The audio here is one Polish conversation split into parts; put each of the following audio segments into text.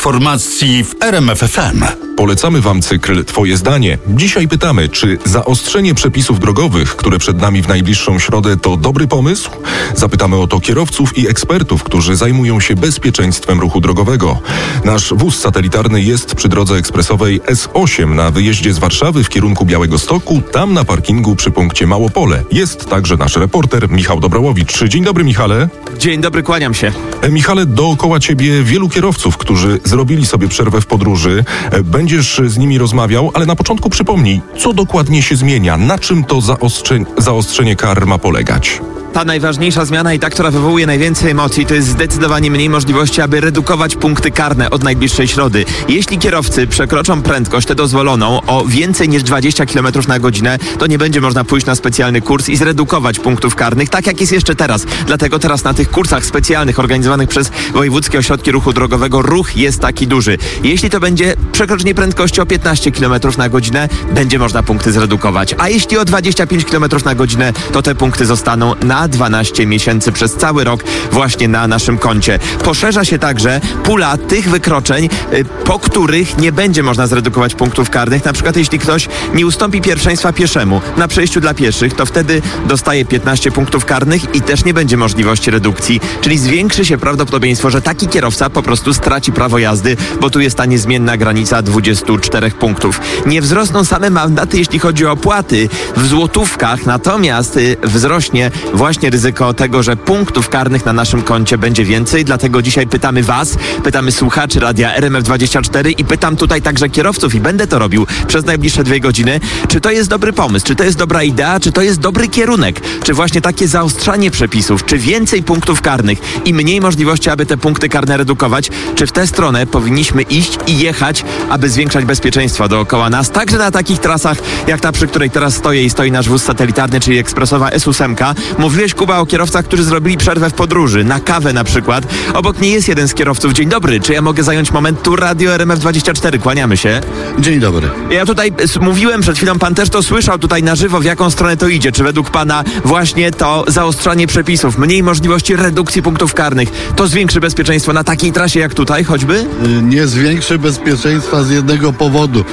Formacji w RMF FM. Polecamy Wam cykl Twoje zdanie. Dzisiaj pytamy, czy zaostrzenie przepisów drogowych, które przed nami w najbliższą środę, to dobry pomysł? Zapytamy o to kierowców i ekspertów, którzy zajmują się bezpieczeństwem ruchu drogowego. Nasz wóz satelitarny jest przy drodze ekspresowej S8 na wyjeździe z Warszawy w kierunku Białegostoku. Tam na parkingu przy punkcie Małopole jest także nasz reporter Michał Dobrołowicz. Dzień dobry, Michale. Dzień dobry, kłaniam się. Michale, dookoła Ciebie wielu kierowców, którzy zrobili sobie przerwę w podróży. Będziesz z nimi rozmawiał, ale na początku przypomnij, co dokładnie się zmienia, na czym to zaostrzenie kar ma polegać. Ta najważniejsza zmiana i ta, która wywołuje najwięcej emocji, to jest zdecydowanie mniej możliwości, aby redukować punkty karne od najbliższej środy. Jeśli kierowcy przekroczą prędkość tę dozwoloną o więcej niż 20 km na godzinę, to nie będzie można pójść na specjalny kurs i zredukować punktów karnych, tak jak jest jeszcze teraz. Dlatego teraz na tych kursach specjalnych organizowanych przez wojewódzkie ośrodki ruchu drogowego ruch jest taki duży. Jeśli to będzie przekroczenie prędkości o 15 km na godzinę, będzie można punkty zredukować. A jeśli o 25 km na godzinę, to te punkty zostaną na 12 miesięcy przez cały rok właśnie na naszym koncie. Poszerza się także pula tych wykroczeń, po których nie będzie można zredukować punktów karnych. Na przykład jeśli ktoś nie ustąpi pierwszeństwa pieszemu na przejściu dla pieszych, to wtedy dostaje 15 punktów karnych i też nie będzie możliwości redukcji. Czyli zwiększy się prawdopodobieństwo, że taki kierowca po prostu straci prawo jazdy, bo tu jest ta niezmienna granica 24 punktów. Nie wzrosną same mandaty, jeśli chodzi o opłaty w złotówkach, natomiast wzrośnie właśnie ryzyko tego, że punktów karnych na naszym koncie będzie więcej. Dlatego dzisiaj pytamy Was, pytamy słuchaczy radia RMF24 i pytam tutaj także kierowców i będę to robił przez najbliższe 2 godziny. Czy to jest dobry pomysł? Czy to jest dobra idea? Czy to jest dobry kierunek? Czy właśnie takie zaostrzanie przepisów? Czy więcej punktów karnych i mniej możliwości, aby te punkty karne redukować? Czy w tę stronę powinniśmy iść i jechać, aby zwiększać bezpieczeństwo dookoła nas? Także na takich trasach, jak ta, przy której teraz stoję i stoi nasz wóz satelitarny, czyli ekspresowa S8. Mówiłeś, Kuba, o kierowcach, którzy zrobili przerwę w podróży, na kawę na przykład. Obok mnie jest jeden z kierowców. Dzień dobry, czy ja mogę zająć moment? Tu Radio RMF24, kłaniamy się. Dzień dobry. Ja tutaj mówiłem przed chwilą, pan też to słyszał tutaj na żywo, w jaką stronę to idzie. Czy według pana właśnie to zaostrzanie przepisów, mniej możliwości redukcji punktów karnych, to zwiększy bezpieczeństwo na takiej trasie jak tutaj choćby? Nie zwiększy bezpieczeństwa z jednego powodu.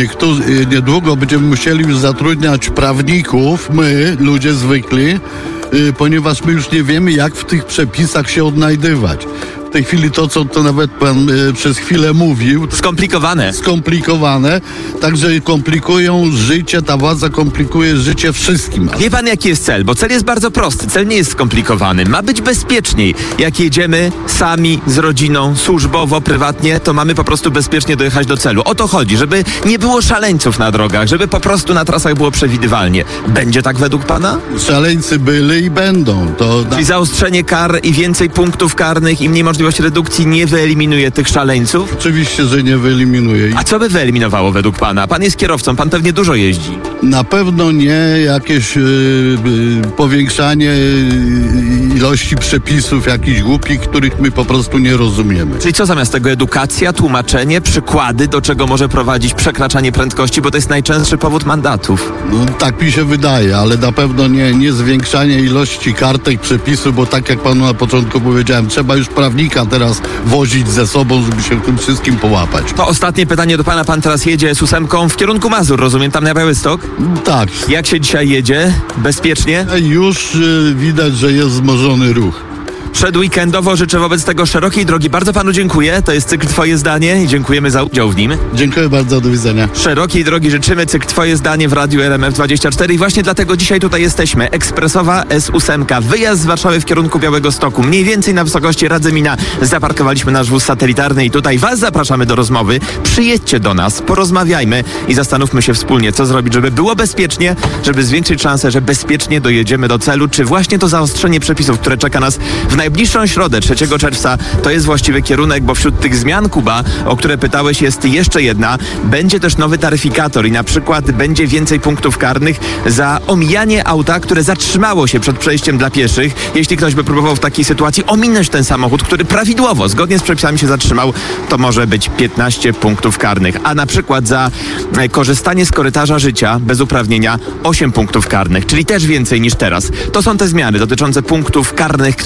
Niedługo będziemy musieli już zatrudniać prawników, my, ludzie zwykli, ponieważ my już nie wiemy, jak w tych przepisach się odnajdywać. W tej chwili to, co to nawet pan przez chwilę mówił. Skomplikowane. Także komplikują życie, ta władza komplikuje życie wszystkim. Wie pan, jaki jest cel? Bo cel jest bardzo prosty. Cel nie jest skomplikowany. Ma być bezpieczniej. Jak jedziemy sami, z rodziną, służbowo, prywatnie, to mamy po prostu bezpiecznie dojechać do celu. O to chodzi, żeby nie było szaleńców na drogach, żeby po prostu na trasach było przewidywalnie. Będzie tak według pana? Szaleńcy byli i będą. Czyli zaostrzenie kar i więcej punktów karnych i mniej możliwości redukcji nie wyeliminuje tych szaleńców? Oczywiście, że nie wyeliminuje. A co by wyeliminowało według pana? Pan jest kierowcą, pan pewnie dużo jeździ. Na pewno nie jakieś powiększanie ilości przepisów jakichś głupich, których my po prostu nie rozumiemy. Czyli co zamiast tego? Edukacja, tłumaczenie, przykłady, do czego może prowadzić przekraczanie prędkości, bo to jest najczęstszy powód mandatów. No tak mi się wydaje, ale na pewno nie zwiększanie ilości kartek, przepisów, bo tak jak panu na początku powiedziałem, trzeba już prawnika teraz wozić ze sobą, żeby się w tym wszystkim połapać. To ostatnie pytanie do pana. Pan teraz jedzie S8 w kierunku Mazur, rozumiem, tam na Białystok? Tak. Jak się dzisiaj jedzie? Bezpiecznie? Już widać, że jest wzmożony ruch. Przedweekendowo życzę wobec tego szerokiej drogi. Bardzo panu dziękuję. To jest cykl Twoje zdanie i dziękujemy za udział w nim. Dziękuję bardzo, do widzenia. Szerokiej drogi życzymy, cykl Twoje zdanie w Radiu RMF24 i właśnie dlatego dzisiaj tutaj jesteśmy. Ekspresowa S8, wyjazd z Warszawy w kierunku Białegostoku. Mniej więcej na wysokości Radzymina zaparkowaliśmy nasz wóz satelitarny i tutaj Was zapraszamy do rozmowy. Przyjedźcie do nas, porozmawiajmy i zastanówmy się wspólnie, co zrobić, żeby było bezpiecznie, żeby zwiększyć szansę, że bezpiecznie dojedziemy do celu. Czy właśnie to zaostrzenie przepisów, które czeka nas w najbliższą środę, 3 czerwca, to jest właściwy kierunek, bo wśród tych zmian, Kuba, o które pytałeś, jest jeszcze jedna. Będzie też nowy taryfikator i na przykład będzie więcej punktów karnych za omijanie auta, które zatrzymało się przed przejściem dla pieszych. Jeśli ktoś by próbował w takiej sytuacji ominąć ten samochód, który prawidłowo, zgodnie z przepisami się zatrzymał, to może być 15 punktów karnych. A na przykład za korzystanie z korytarza życia bez uprawnienia 8 punktów karnych, czyli też więcej niż teraz. To są te zmiany dotyczące punktów karnych, które wejdą w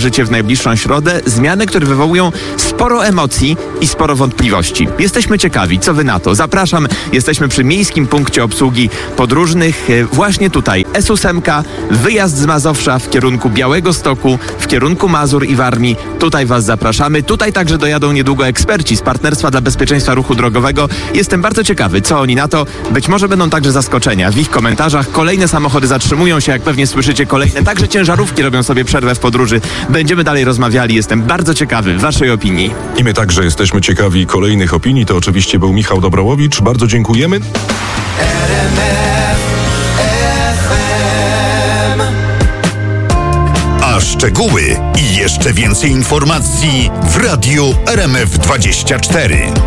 życie w najbliższą środę. Zmiany, które wywołują sporo emocji i sporo wątpliwości. Jesteśmy ciekawi, co wy na to. Zapraszam, jesteśmy przy Miejskim Punkcie Obsługi Podróżnych. Właśnie tutaj S8, wyjazd z Mazowsza w kierunku Białegostoku, w kierunku Mazur i Warmii. Tutaj was zapraszamy. Tutaj także dojadą niedługo eksperci z Partnerstwa dla Bezpieczeństwa Ruchu Drogowego. Jestem bardzo ciekawy, co oni na to. Być może będą także zaskoczenia. W ich komentarzach kolejne samochody zatrzymują się, jak pewnie słyszycie, kolejne także ciężarówki robią sobie przerwę w podróży. Będziemy dalej rozmawiali. Jestem bardzo ciekawy waszej opinii. I my także jesteśmy ciekawi kolejnych opinii. To oczywiście był Michał Dobrołowicz. Bardzo dziękujemy. A szczegóły i jeszcze więcej informacji w Radiu RMF24.